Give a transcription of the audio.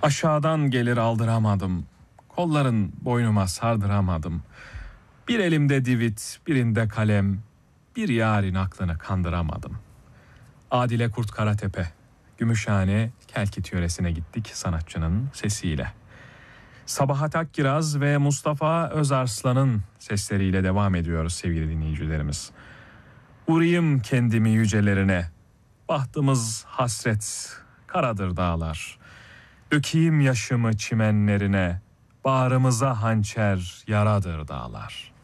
Aşağıdan gelir aldıramadım, kolların boynuma sardıramadım. Bir elimde divit, birinde kalem, bir yarın aklını kandıramadım. Adile Kurt Karatepe, Gümüşhane, Kelkit yöresine gittik sanatçının sesiyle. Sabahat Akkiraz ve Mustafa Özarslan'ın sesleriyle devam ediyoruz sevgili dinleyicilerimiz. Vurayım kendimi yücelerine, bahtımız hasret, karadır dağlar. Dökeyim yaşımı çimenlerine, bağrımıza hançer, yaradır dağlar.